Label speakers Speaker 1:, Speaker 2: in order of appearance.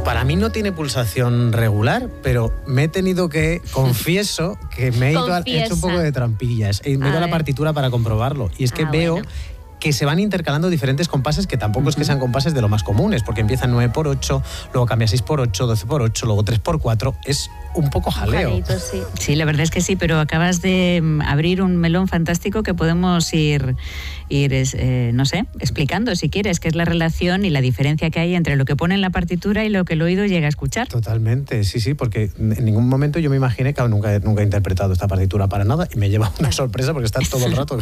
Speaker 1: Para mí no tiene pulsación regular, pero me he tenido que, confieso, que me he hecho un poco de trampillas. Me he ido a la partitura para comprobarlo. Y es que veo que se van intercalando diferentes compases que tampoco es que sean compases de lo más comunes, porque empiezan 9x8, luego cambia 6x8, 12x8, luego 3x4. Es un poco jaleo.
Speaker 2: Jalito, sí.
Speaker 3: Sí, la verdad es que sí, pero acabas de abrir un melón fantástico que podemos ir no sé, explicando si quieres, qué es la relación y la diferencia que hay entre lo que pone en la partitura y lo que el oído llega a escuchar.
Speaker 1: Totalmente, sí, porque en ningún momento yo me imaginé que nunca he interpretado esta partitura para nada y me lleva una sorpresa porque está todo el rato